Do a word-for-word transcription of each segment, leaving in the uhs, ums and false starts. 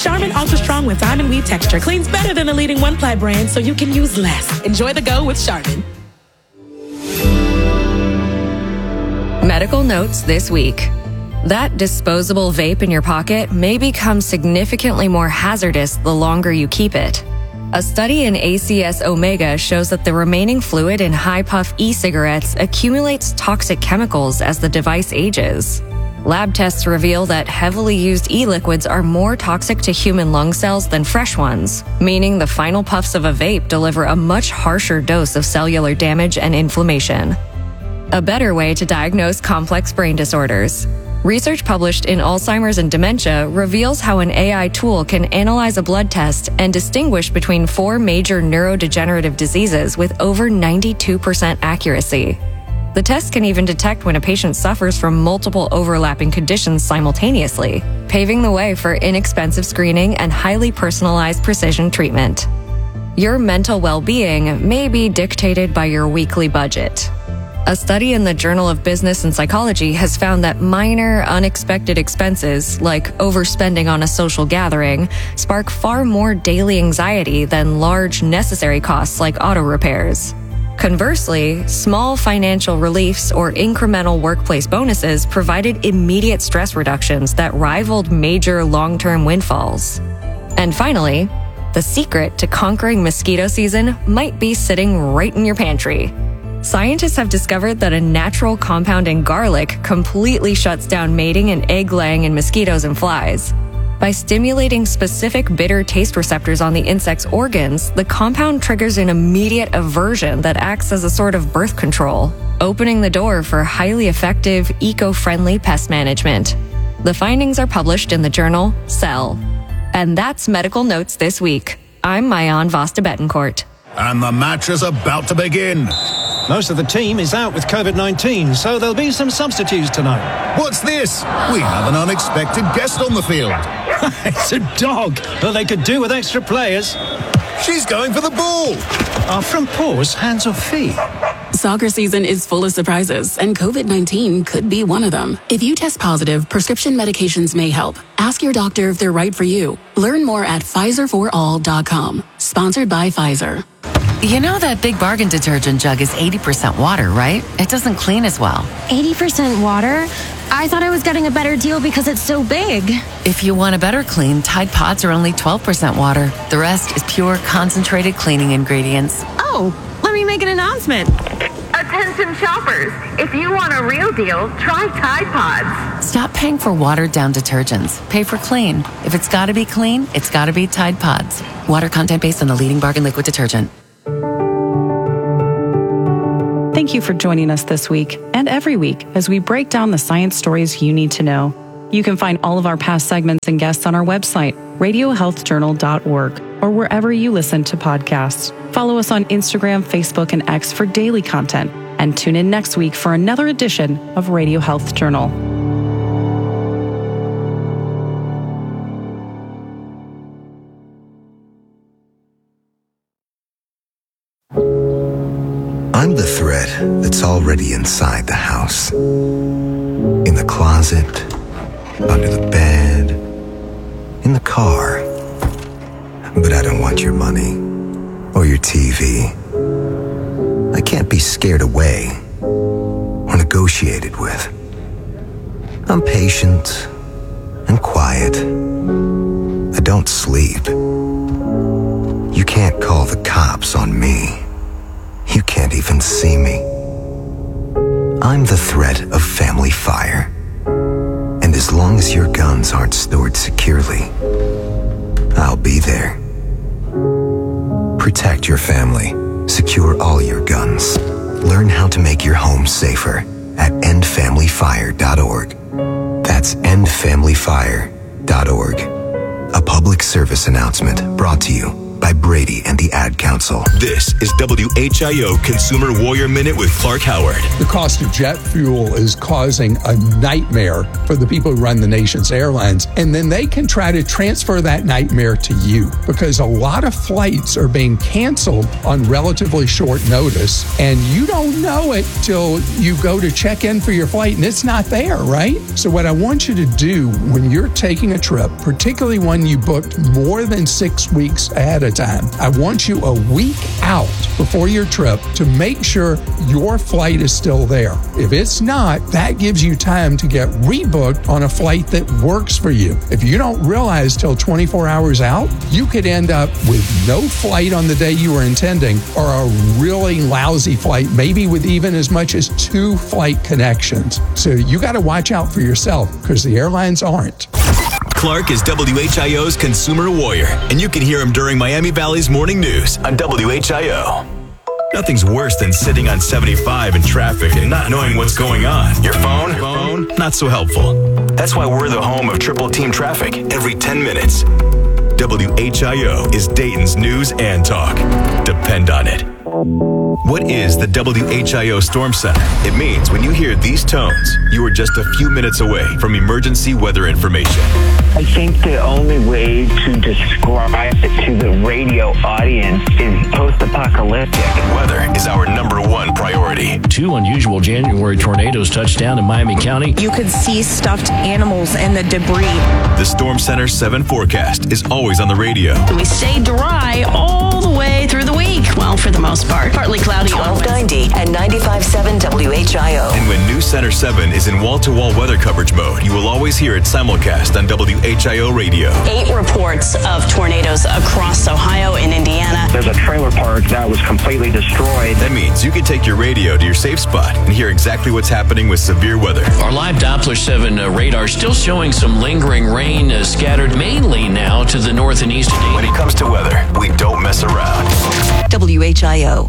Charmin Ultra Strong with diamond weave texture cleans better than the leading one-ply brand, so you can use less. Enjoy the go with Charmin. Medical notes this week. That disposable vape in your pocket may become significantly more hazardous the longer you keep it. A study in A C S Omega shows that the remaining fluid in high-puff e-cigarettes accumulates toxic chemicals as the device ages. Lab tests reveal that heavily used e-liquids are more toxic to human lung cells than fresh ones, meaning the final puffs of a vape deliver a much harsher dose of cellular damage and inflammation. A better way to diagnose complex brain disorders. Research published in Alzheimer's and Dementia reveals how an A I tool can analyze a blood test and distinguish between four major neurodegenerative diseases with over ninety-two percent accuracy. The test can even detect when a patient suffers from multiple overlapping conditions simultaneously, paving the way for inexpensive screening and highly personalized precision treatment. Your mental well-being may be dictated by your weekly budget. A study in the Journal of Business and Psychology has found that minor, unexpected expenses, like overspending on a social gathering, spark far more daily anxiety than large, necessary costs like auto repairs. Conversely, small financial reliefs or incremental workplace bonuses provided immediate stress reductions that rivaled major long-term windfalls. And finally, the secret to conquering mosquito season might be sitting right in your pantry. Scientists have discovered that a natural compound in garlic completely shuts down mating and egg-laying in mosquitoes and flies. By stimulating specific bitter taste receptors on the insect's organs, the compound triggers an immediate aversion that acts as a sort of birth control, opening the door for highly effective, eco-friendly pest management. The findings are published in the journal Cell. And that's Medical Notes this week. I'm Mayan Vasta Betancourt. And the match is about to begin. Most of the team is out with COVID nineteen, so there'll be some substitutes tonight. What's this? We have an unexpected guest on the field. It's a dog, but they could do with extra players. She's going for the ball. Are front paws hands or feet? Soccer season is full of surprises, and COVID nineteen could be one of them. If you test positive, prescription medications may help. Ask your doctor if they're right for you. Learn more at Pfizer for all dot com. Sponsored by Pfizer. You know that Big Bargain detergent jug is eighty percent water, right? It doesn't clean as well. eighty percent water? I thought I was getting a better deal because it's so big. If you want a better clean, Tide Pods are only twelve percent water. The rest is pure, concentrated cleaning ingredients. Oh, let me make an announcement. Attention shoppers, if you want a real deal, try Tide Pods. Stop paying for watered-down detergents. Pay for clean. If it's gotta be clean, it's gotta be Tide Pods. Water content based on the leading bargain liquid detergent. Thank you for joining us this week and every week as we break down the science stories you need to know. You can find all of our past segments and guests on our website, radio health journal dot org, or wherever you listen to podcasts. Follow us on Instagram, Facebook, and X for daily content, and tune in next week for another edition of Radio Health Journal. I'm the thread that's already inside the house. In the closet, under the bed, in the car. But I don't want your money or your T V. I can't be scared away or negotiated with. I'm patient and quiet. I don't sleep. You can't call the cops on me. You can't even see me. I'm the threat of family fire. And as long as your guns aren't stored securely, I'll be there. Protect your family. Secure all your guns. Learn how to make your home safer at end family fire dot org. That's end family fire dot org. A public service announcement brought to you by Brady and the Ad Council. This is W H I O Consumer Warrior Minute with Clark Howard. The cost of jet fuel is causing a nightmare for the people who run the nation's airlines. And then they can try to transfer that nightmare to you because a lot of flights are being canceled on relatively short notice. And you don't know it till you go to check in for your flight and it's not there, right? So what I want you to do when you're taking a trip, particularly one you booked more than six weeks ahead of time, I want you a week out before your trip to make sure your flight is still there. If it's not, that gives you time to get rebooked on a flight that works for you. If you don't realize till twenty-four hours out, you could end up with no flight on the day you were intending or a really lousy flight, maybe with even as much as two flight connections. So you got to watch out for yourself because the airlines aren't. Clark is W H I O's Consumer Warrior, and you can hear him during Miami Valley's Morning News on W H I O. Nothing's worse than sitting on seventy-five in traffic and not knowing what's going on. Your phone? Phone? Not so helpful. That's why we're the home of Triple Team Traffic every ten minutes. W H I O is Dayton's news and talk. Depend on it. What is the W H I O Storm Center? It means when you hear these tones, you are just a few minutes away from emergency weather information. I think the only way to describe it to the radio audience is post-apocalyptic. Weather is our number one priority. Two unusual January tornadoes touched down in Miami County. You could see stuffed animals and the debris. The Storm Center seven forecast is always on the radio. We stay dry all the way through the week. Well, for the most part. Partly cloudy. twelve ninety and ninety-five point seven W H I O. And when News Center seven is in wall-to-wall weather coverage mode, you will always hear it simulcast on W H I O radio. Eight reports of tornadoes across Ohio and Indiana. There's a trailer park that was completely destroyed. That means you can take your radio to your safe spot and hear exactly what's happening with severe weather. Our live Doppler seven uh, radar still showing some lingering rain uh, scattered mainly now to the north and east of Dayton. When it comes to weather, we don't mess around. W H I O.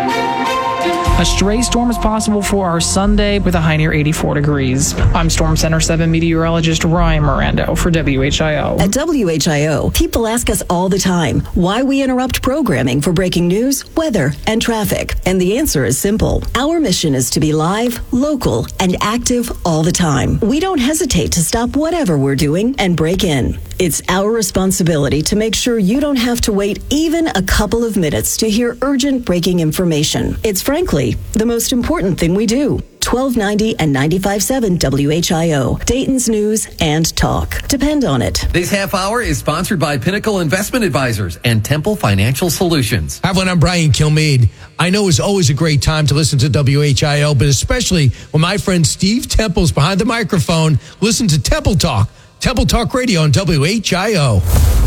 A stray storm is possible for our Sunday with a high near eighty-four degrees. I'm Storm Center seven meteorologist Ryan Mirando for W H I O. At W H I O, people ask us all the time why we interrupt programming for breaking news, weather, and traffic. And the answer is simple. Our mission is to be live, local, and active all the time. We don't hesitate to stop whatever we're doing and break in. It's our responsibility to make sure you don't have to wait even a couple of minutes to hear urgent breaking information. It's frankly the most important thing we do. twelve ninety and ninety-five point seven W H I O, Dayton's news and talk. Depend on it. This half hour is sponsored by Pinnacle Investment Advisors and Temple Financial Solutions. Hi, everyone. I'm Brian Kilmeade. I know it's always a great time to listen to W H I O, but especially when my friend Steve Temple's behind the microphone. Listen to Temple Talk. Temple Talk Radio on W H I O.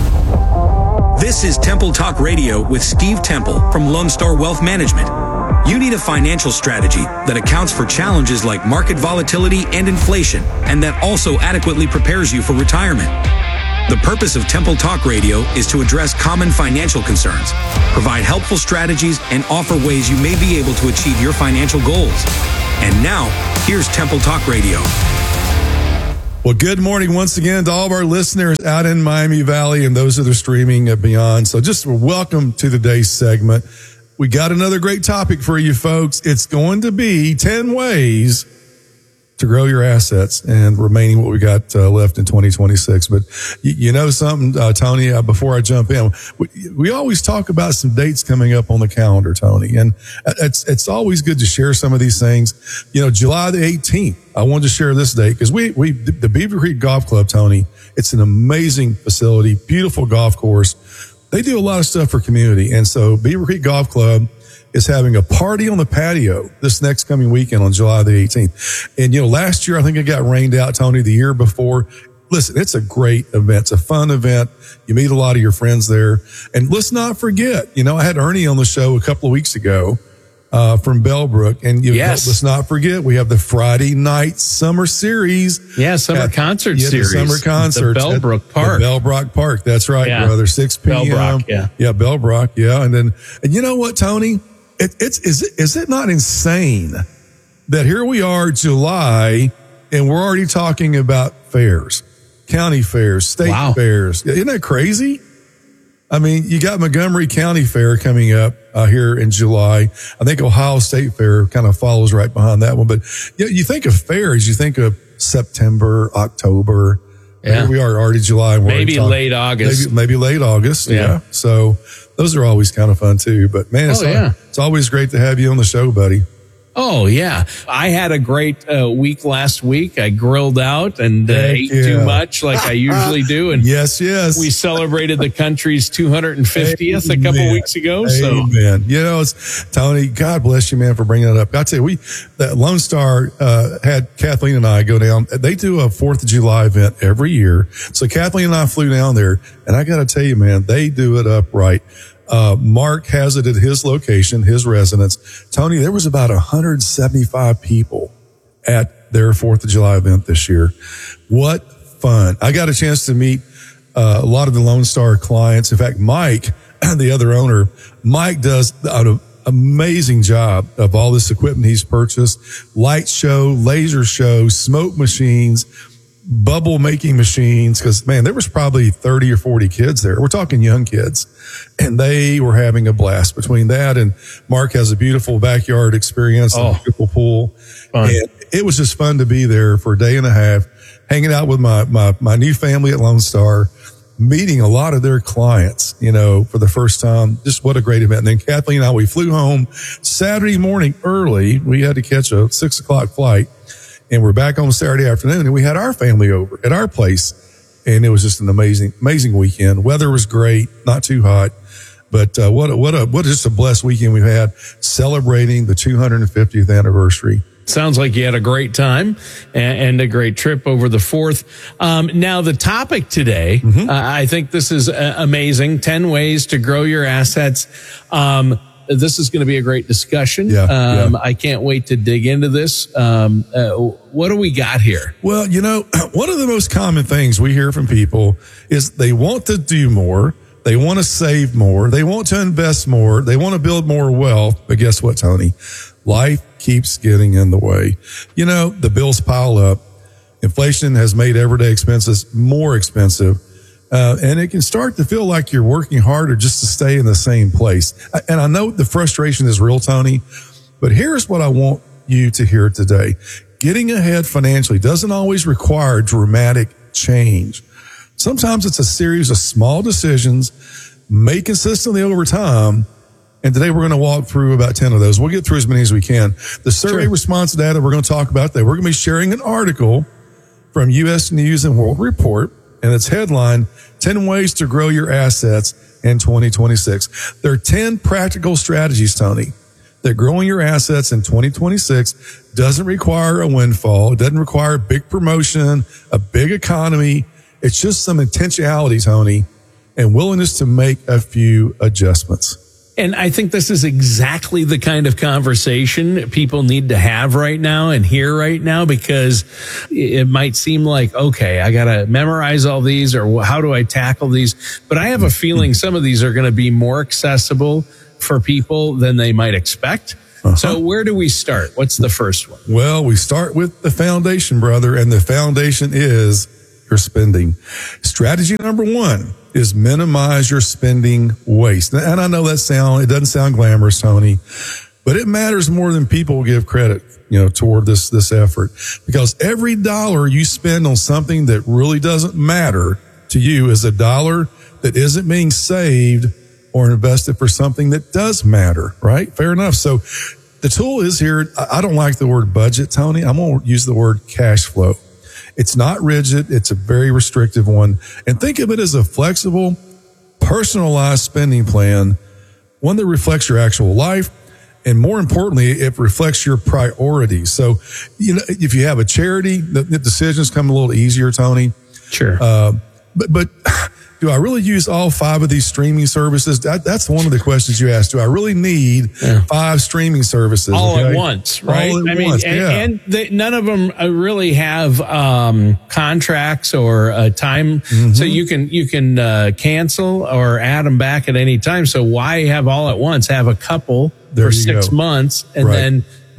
This is Temple Talk Radio with Steve Temple from Lone Star Wealth Management. You need a financial strategy that accounts for challenges like market volatility and inflation, and that also adequately prepares you for retirement. The purpose of Temple Talk Radio is to address common financial concerns, provide helpful strategies, and offer ways you may be able to achieve your financial goals. And now, here's Temple Talk Radio. Well, good morning once again to all of our listeners out in Miami Valley and those that are streaming and beyond. So just welcome to today's segment. We got another great topic for you folks. It's going to be ten ways to grow your assets and remaining what we got uh, left in twenty twenty-six. But you, you know something, uh, Tony, uh, before I jump in, we, we always talk about some dates coming up on the calendar, Tony, and it's, it's always good to share some of these things. You know, July the eighteenth, I wanted to share this date because we, we, the Beaver Creek Golf Club, Tony, it's an amazing facility, beautiful golf course. They do a lot of stuff for community. And so Beaver Creek Golf Club is having a party on the patio this next coming weekend on July the eighteenth. And, you know, last year, I think it got rained out, Tony, the year before. Listen, it's a great event. It's a fun event. You meet a lot of your friends there. And let's not forget, you know, I had Ernie on the show a couple of weeks ago, uh, from Bellbrook. And you yes. let's not forget, we have the Friday night summer series. Yeah, summer at, concert yeah, series. The summer concert. The Bellbrook Park. The Bellbrook Park. That's right, yeah. brother. six p.m. Bellbrook, yeah. Yeah, Bellbrook, yeah. And then, and you know what, Tony? It, it's, is it, is it not insane that here we are, July, and we're already talking about fairs, county fairs, state wow. fairs? Isn't that crazy? I mean, you got Montgomery County Fair coming up uh, here in July. I think Ohio State Fair kind of follows right behind that one. But you, know, you think of fairs, you think of September, October. Yeah. Here we are already July. Maybe talking, late August. Maybe, maybe late August. Yeah. yeah. So those are always kind of fun too. But man, it's, oh, yeah. it's always great to have you on the show, buddy. Oh, yeah. I had a great uh, week last week. I grilled out and uh, ate yeah. too much like I usually do. And yes, yes. We celebrated the country's two hundred fiftieth Amen. a couple weeks ago. So. Amen. You know, it's, Tony, God bless you, man, for bringing it up. I tell you, we, that Lone Star uh, had Kathleen and I go down. They do a fourth of July event every year. So Kathleen and I flew down there. And I got to tell you, man, they do it up right. Uh, Mark has it at his location, his residence. Tony, there was about one hundred seventy-five people at their fourth of July event this year. What fun. I got a chance to meet uh, a lot of the Lone Star clients. In fact, Mike, the other owner, Mike does an amazing job of all this equipment he's purchased. Light show, laser show, smoke machines, bubble making machines, because man, there was probably thirty or forty kids there. We're talking young kids, and they were having a blast. Between that and Mark has a beautiful backyard experience, oh, a beautiful pool. Fun. And it was just fun to be there for a day and a half, hanging out with my, my, my new family at Lone Star, meeting a lot of their clients, you know, for the first time. Just what a great event. And then Kathleen and I, we flew home Saturday morning early. We had to catch a six o'clock flight. And we're back on Saturday afternoon, and we had our family over at our place. And it was just an amazing, amazing weekend. Weather was great, not too hot. But uh, what a, what a, what just a blessed weekend we've had celebrating the two hundred fiftieth anniversary. Sounds like you had a great time and, and a great trip over the fourth. Um, now, the topic today, mm-hmm. uh, I think this is uh, amazing. ten ways to grow your assets. Um, This is going to be a great discussion. Yeah, um, yeah. I can't wait to dig into this. Um, uh, what do we got here? Well, you know, one of the most common things we hear from people is they want to do more. They want to save more. They want to invest more. They want to build more wealth. But guess what, Tony? Life keeps getting in the way. You know, the bills pile up. Inflation has made everyday expenses more expensive. Uh, and it can start to feel like you're working harder just to stay in the same place. And I know the frustration is real, Tony, but here's what I want you to hear today. Getting ahead financially doesn't always require dramatic change. Sometimes it's a series of small decisions made consistently over time. And today we're going to walk through about ten of those. We'll get through as many as we can. The survey sure. response data we're going to talk about today. We're going to be sharing an article from U S News and World Report. And it's headlined, ten ways to grow your assets in twenty twenty-six. There are ten practical strategies, Tony, that growing your assets in twenty twenty-six doesn't require a windfall. It doesn't require a big promotion, a big economy. It's just some intentionality, Tony, and willingness to make a few adjustments. And I think this is exactly the kind of conversation people need to have right now and hear right now, because it might seem like, okay, I got to memorize all these, or how do I tackle these? But I have a feeling some of these are going to be more accessible for people than they might expect. Uh-huh. So where do we start? What's the first one? Well, we start with the foundation, brother, and the foundation is your spending. Strategy number one is minimize your spending waste. And I know that sound, it doesn't sound glamorous, Tony, but it matters more than people give credit, you know, toward this, this effort, because every dollar you spend on something that really doesn't matter to you is a dollar that isn't being saved or invested for something that does matter, right? Fair enough. So the tool is here. I don't like the word budget, Tony. I'm going to use the word cash flow. It's not rigid. It's a very restrictive one. And think of it as a flexible, personalized spending plan, one that reflects your actual life. And more importantly, it reflects your priorities. So, you know, if you have a charity, the, the decisions come a little easier, Tony. Sure. Uh, but, but do I really use all five of these streaming services? That, that's one of the questions you asked. Do I really need yeah. five streaming services? All okay? at once, right? All at I mean, once, and, yeah. and they, none of them really have um, contracts or uh, time, mm-hmm. so you can you can uh, cancel or add them back at any time. So why have all at once? Have a couple there for six go. months and right. then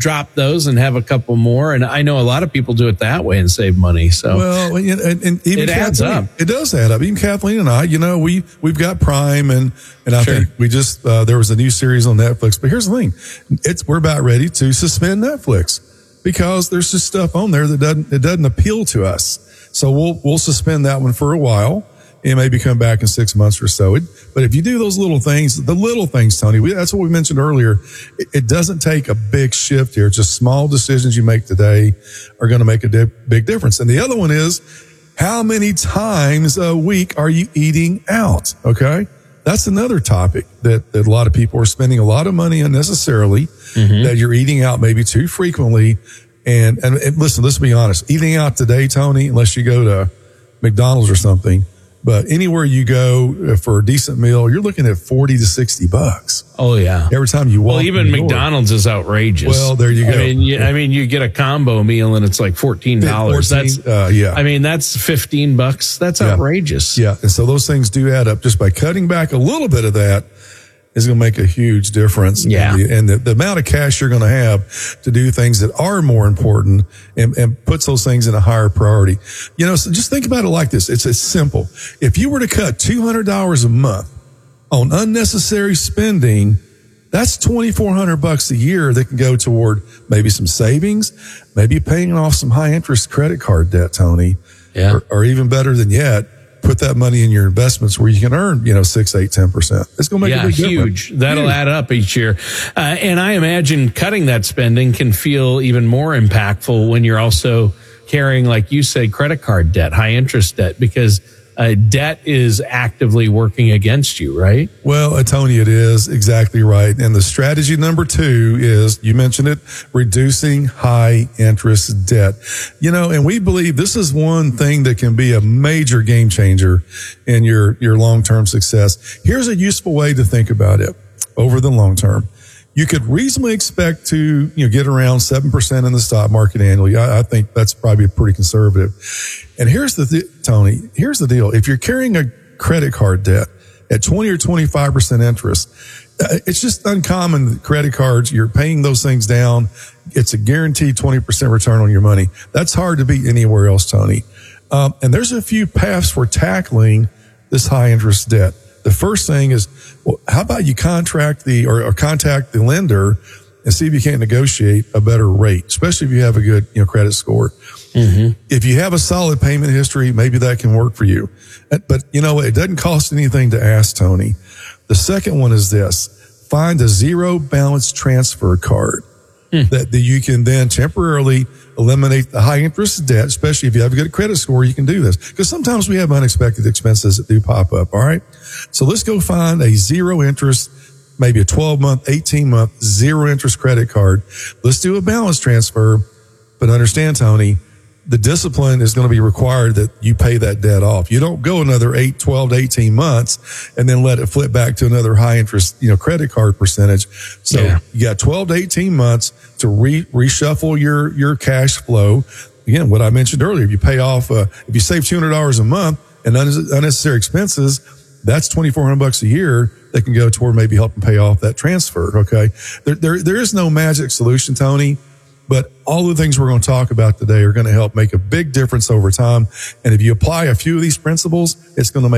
drop those and have a couple more. And I know a lot of people do it that way and save money. So well, and, and even it adds Kathleen, up. It does add up. Even Kathleen and I, you know, we we've got Prime, and and I Sure. think we just uh, there was a new series on Netflix. But here's the thing: it's we're about ready to suspend Netflix because there's just stuff on there that doesn't it doesn't appeal to us. So we'll we'll suspend that one for a while. It maybe come back in six months or so. It, but if you do those little things, the little things, Tony, we, that's what we mentioned earlier. It, it doesn't take a big shift here. Just small decisions you make today are going to make a di- big difference. And the other one is, how many times a week are you eating out? Okay. That's another topic that, that a lot of people are spending a lot of money unnecessarily, mm-hmm. that you're eating out maybe too frequently. And, and, and listen, let's be honest. Eating out today, Tony, unless you go to McDonald's or something, but anywhere you go for a decent meal, you're looking at forty to sixty bucks. Oh yeah. Every time you walk. Well, even in the door. McDonald's is outrageous. Well, there you go. I mean, you, I mean, you get a combo meal and it's like fourteen dollars. That's, uh, yeah. I mean, that's fifteen bucks. That's Yeah. outrageous. Yeah. And so those things do add up. Just by cutting back a little bit of that is going to make a huge difference. Yeah. And, the, and the, the amount of cash you're going to have to do things that are more important and, and puts those things in a higher priority. You know, so just think about it like this. It's as simple. If you were to cut two hundred dollars a month on unnecessary spending, that's twenty-four hundred bucks a year that can go toward maybe some savings, maybe paying off some high interest credit card debt, Tony. Yeah. Or, or even better than yet, put that money in your investments where you can earn, you know, six, eight, ten percent. It's going to make yeah, a big huge. difference. That'll Huge. add up each year. Uh, and I imagine cutting that spending can feel even more impactful when you're also carrying, like you said, credit card debt, high interest debt, because uh, debt is actively working against you, right? Well, uh, Tony, it is exactly right. And the strategy number two is, you mentioned it, reducing high interest debt. You know, and we believe this is one thing that can be a major game changer in your, your long-term success. Here's a useful way to think about it over the long term. You could reasonably expect to, you know, get around seven percent in the stock market annually. I, I think that's probably pretty conservative. And here's the, th- Tony, here's the deal. If you're carrying a credit card debt at twenty or twenty-five percent interest, uh, it's just uncommon that credit cards, you're paying those things down. It's a guaranteed twenty percent return on your money. That's hard to beat anywhere else, Tony. Um, and there's a few paths for tackling this high interest debt. The first thing is, well, how about you contract the or, or contact the lender and see if you can't negotiate a better rate, especially if you have a good, you know, credit score. Mm-hmm. If you have a solid payment history, maybe that can work for you. But you know, it doesn't cost anything to ask, Tony. The second one is this: find a zero balance transfer card hmm. that, that you can then temporarily eliminate the high interest debt, especially if you have a good credit score, you can do this. Because sometimes we have unexpected expenses that do pop up, all right? So let's go find a zero interest, maybe a twelve month, eighteen month, zero interest credit card. Let's do a balance transfer. But understand, Tony, the discipline is going to be required that you pay that debt off. You don't go another eight, twelve to eighteen months and then let it flip back to another high interest, you know, credit card percentage. So yeah. you got twelve to eighteen months to re- reshuffle your, your cash flow. Again, what I mentioned earlier, if you pay off, uh, if you save two hundred dollars a month and unnecessary expenses, that's twenty-four hundred bucks a year that can go toward maybe helping pay off that transfer. Okay. There, there, there is no magic solution, Tony. But all the things we're going to talk about today are going to help make a big difference over time. And if you apply a few of these principles, it's going to make